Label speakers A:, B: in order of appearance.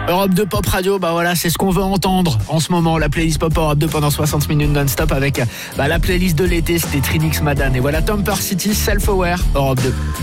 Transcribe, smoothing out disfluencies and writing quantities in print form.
A: Europe 2 Pop Radio, bah voilà, c'est ce qu'on veut entendre en ce moment. La playlist Pop Europe 2 pendant 60 minutes non-stop avec la playlist de l'été, c'était Trinix Madan. Et voilà Temper City, Self Aware, Europe 2.